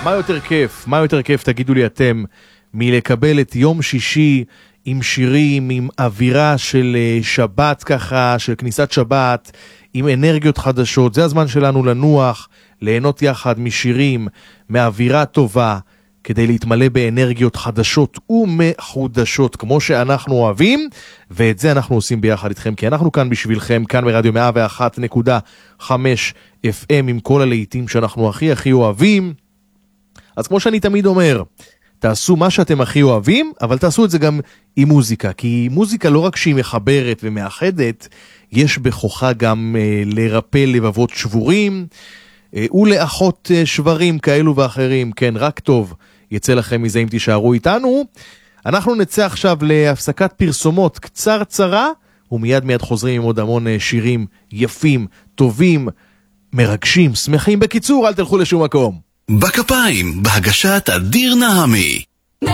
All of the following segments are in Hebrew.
מה יותר כיף, תגידו לי אתם, מלקבל את יום שישי עם שירים, עם אווירה של שבת ככה, של כניסת שבת, עם אנרגיות חדשות. זה הזמן שלנו לנוח, ליהנות יחד משירים, מאווירה טובה, כדי להתמלא באנרגיות חדשות ומחודשות, כמו שאנחנו אוהבים, ואת זה אנחנו עושים ביחד איתכם, כי אנחנו כאן בשבילכם, כאן ברדיו 101.5 FM, עם כל הלהיטים שאנחנו הכי אוהבים. אז כמו שאני תמיד אומר, תעשו מה שאתם הכי אוהבים, אבל תעשו את זה גם עם מוזיקה, כי מוזיקה לא רק שהיא מחברת ומאחדת, יש בכוחה גם לרפא לבבות שבורים, ולאחות שברים כאלו ואחרים. כן, רק טוב יצא לכם מזה אם תישארו איתנו. אנחנו נצא עכשיו להפסקת פרסומות קצרה, ומיד חוזרים עם עוד המון שירים יפים, טובים, מרגשים, שמחים. בקיצור, אל תלכו לשום מקום. בכפיים, בהגשת אדיר נעמי. 101.5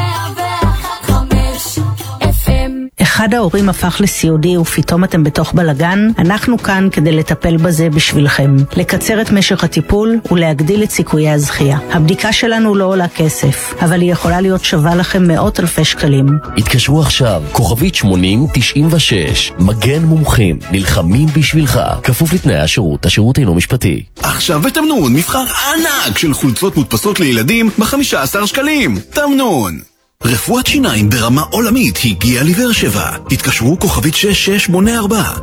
FM. אחד ההורים הפך לסיעודי ופתאום אתם בתוך בלגן, אנחנו כאן כדי לטפל בזה בשבילכם. לקצר את משך הטיפול ולהגדיל את סיכויי הזכייה. הבדיקה שלנו לא עולה כסף, אבל היא יכולה להיות שווה לכם מאות אלפי שקלים. התקשרו עכשיו, כוכבית 8096, מגן מומחים, נלחמים בשבילך, כפוף לתנאי השירות, השירות אינו משפטי. עכשיו בתמנון, מבחר ענק של חולצות מודפסות לילדים ב-15 שקלים. תמנון. רפואת שיניים ברמה עולמית הגיעה לבאר שבע. התקשרו כוכבית 6684.